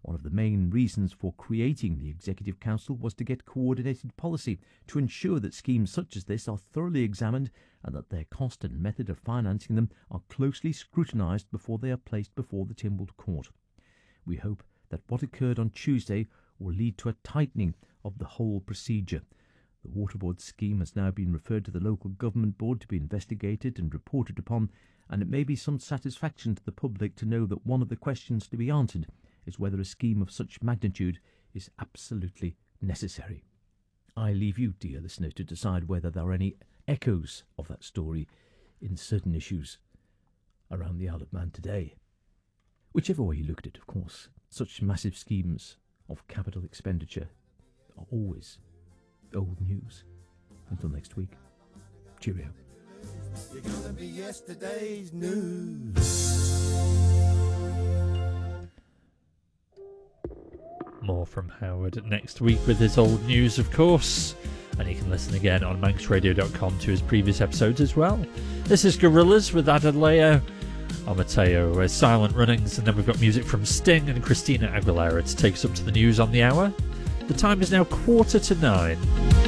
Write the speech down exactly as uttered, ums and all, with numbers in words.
One of the main reasons for creating the Executive Council was to get coordinated policy to ensure that schemes such as this are thoroughly examined and that their cost and method of financing them are closely scrutinised before they are placed before the Tynwald Court. We hope that what occurred on Tuesday will lead to a tightening of the whole procedure. The Water Board scheme has now been referred to the local government board to be investigated and reported upon, and it may be some satisfaction to the public to know that one of the questions to be answered is whether a scheme of such magnitude is absolutely necessary. I leave you, dear listener, to decide whether there are any echoes of that story in certain issues around the Isle of Man today. Whichever way you look at it, of course, such massive schemes of capital expenditure are always old news. Until next week, cheerio. You're gonna be yesterday's news. More from Howard next week with his old news, of course. And you can listen again on manx radio dot com to his previous episodes as well. This is Gorillaz with Adaleo Amateo, uh, Silent Runnings, and then we've got music from Sting and Christina Aguilera to take us up to the news on the hour. The time is now quarter to nine.